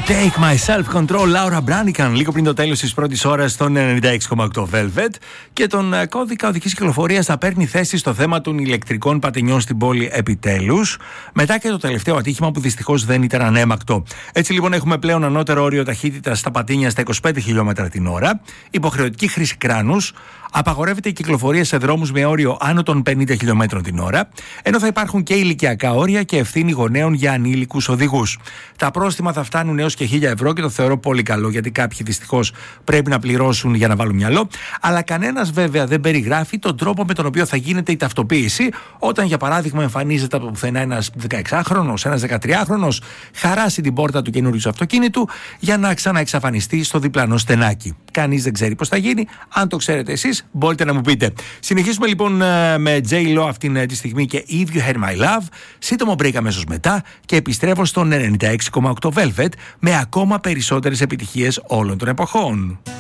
Take My Self-Control, Laura Branigan, λίγο πριν το τέλος της πρώτης ώρας στον 96,8 Velvet. Και τον κώδικα οδικής κυκλοφορίας θα παίρνει θέση στο θέμα των ηλεκτρικών πατινιών στην πόλη επιτέλους, μετά και το τελευταίο ατύχημα που δυστυχώς δεν ήταν ανέμακτο. Έτσι λοιπόν έχουμε πλέον ανώτερο όριο ταχύτητας στα πατίνια στα 25 χιλιόμετρα την ώρα, υποχρεωτική χρήση κράνους, απαγορεύεται η κυκλοφορία σε δρόμους με όριο άνω των 50 χιλιόμετρων την ώρα, ενώ θα υπάρχουν και ηλικιακά όρια και ευθύνη γονέων για ανήλικους οδηγούς. Τα πρόστιμα θα φτάνουν έως και 1.000 ευρώ και το θεωρώ πολύ καλό, γιατί κάποιοι δυστυχώς πρέπει να πληρώσουν για να βάλουν μυαλό, αλλά κανένας βέβαια δεν περιγράφει τον τρόπο με τον οποίο θα γίνεται η ταυτοποίηση όταν για παράδειγμα εμφανίζεται από πουθενά ένας 16χρονος, ένας 13χρονος, χαράσει την πόρτα του καινούριου αυτοκίνητου για να ξαναεξαφανιστεί στο διπλανό στενάκι. Κανείς δεν ξέρει πώς θα γίνει. Αν το ξέρετε εσείς, μπορείτε να μου πείτε. Συνεχίζουμε λοιπόν με J-Lo αυτήν τη στιγμή και If You Had My Love. Σύντομο break αμέσως μετά και επιστρέφω στον 96,8 Velvet με ακόμα περισσότερες επιτυχίες όλων των εποχών.